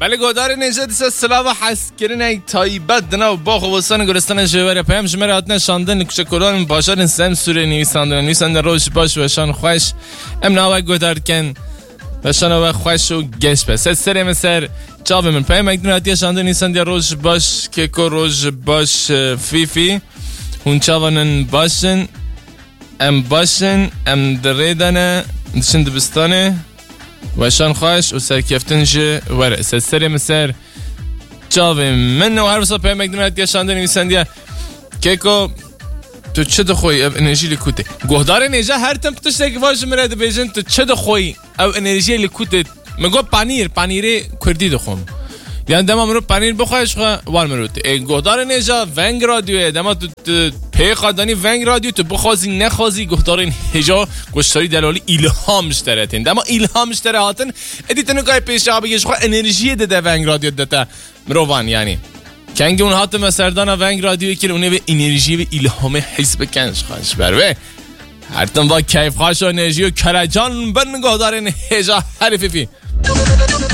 بله گودار نجات سلام حس کردن تایبت دنا با خوستان گلستان جوار پیام شماره هات نشاندن کوچکولان باشار سم سوره نویسنده روش باش و شان خوش ام ناو گودار کن و شان و خوش و گش بس سر مسر چاو من پیام مگناتی شاندن نویسنده روش باش که کو روش باش فیفی اون چاوانن باشن ام دریدنه دشن دبستانه وشان خوش و سرکفتنج ور سر مسر جاوی من و هر وسط پیام مگنونت یشانده نویسندیه که تو چه دخوی او انرژی لکوته گهدار نیجا هر تم پتش دیگه واجه مرده بیجن تو چه دخوی او انرژی لکوته مگو پنیر کردی دخوم یعنی دما مرو پنیر بخوایش وار مروت گهدار نیجا ونگ رادیوه دما تو پی قادانی ونگ رادیو تو بخوازی نخوازی گهدار نیجا گوشتاری دلالی ایلهامش دارتین دما ایلهامش دارتن ادی تنو کار پیش آبیش خو انرژی ده ونگ رادیو دتا مروان یعنی کنگ اون هات مسردان ونگ رادیو که اونه به انرژی و ایلهام حس بکنش خواهش بروه هر تن با کیف خواهش و انرژی و کرجان بن گهدار نیجا حرفی